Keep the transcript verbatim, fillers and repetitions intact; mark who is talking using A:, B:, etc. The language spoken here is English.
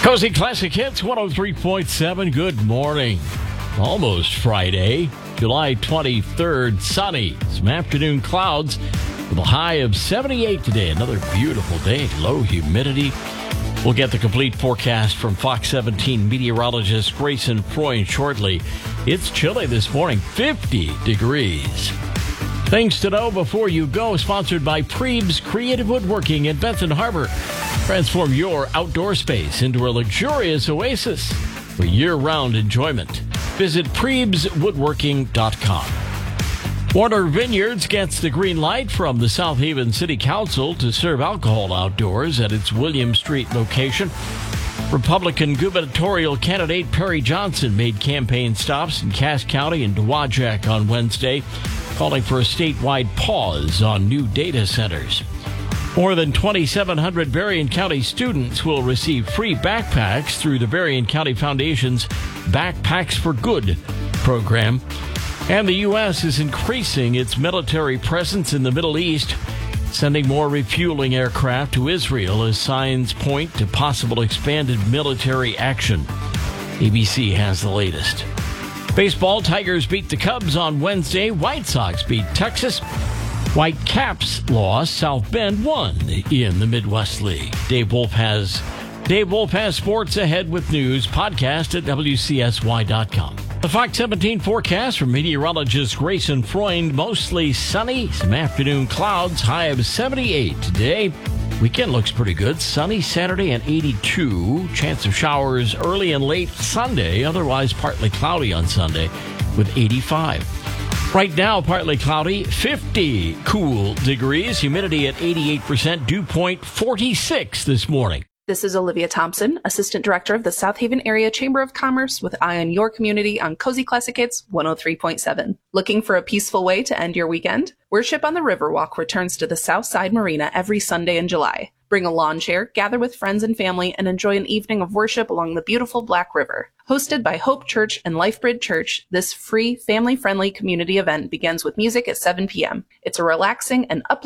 A: Cozy Classic Hits one oh three point seven. Good morning. Almost Friday, July twenty-third. Sunny. Some afternoon clouds with a high of seventy-eight today. Another beautiful day. Low humidity. We'll get the complete forecast from Fox seventeen meteorologist Grayson Freund shortly. It's chilly this morning, fifty degrees. Things to know before you go, sponsored by Prebes Creative Woodworking in Benton Harbor. Transform your outdoor space into a luxurious oasis for year-round enjoyment. Visit Prebes Woodworking dot com. Warner Vineyards gets the green light from the South Haven City Council to serve alcohol outdoors at its William Street location. Republican gubernatorial candidate Perry Johnson made campaign stops in Cass County and Dowagiac on Wednesday, calling for a statewide pause on new data centers. More than twenty-seven hundred Berrien County students will receive free backpacks through the Berrien County Foundation's Backpacks for Good program. And the U S is increasing its military presence in the Middle East, sending more refueling aircraft to Israel as signs point to possible expanded military action. A B C has the latest. Baseball, Tigers beat the Cubs on Wednesday. White Sox beat Texas. Whitecaps lost. South Bend won in the Midwest League. Dave Wolf has Dave Wolf has sports ahead with news. Podcast at W C S Y dot com. The Fox seventeen forecast from meteorologist Grayson Freund. Mostly sunny, some afternoon clouds, high of seventy-eight today. Weekend looks pretty good. Sunny Saturday and eighty-two. Chance of showers early and late Sunday. Otherwise partly cloudy on Sunday with eighty-five. Right now, partly cloudy, fifty cool degrees. Humidity at eighty-eight percent. Dew point forty-six this morning.
B: This is Olivia Thompson, Assistant Director of the South Haven Area Chamber of Commerce, with Eye on Your Community on Cozy Classic Hits one oh three point seven. Looking for a peaceful way to end your weekend? Worship on the Riverwalk returns to the South Side Marina every Sunday in July. Bring a lawn chair, gather with friends and family, and enjoy an evening of worship along the beautiful Black River. Hosted by Hope Church and Lifebridge Church, this free, family-friendly community event begins with music at seven p.m. It's a relaxing and uplifting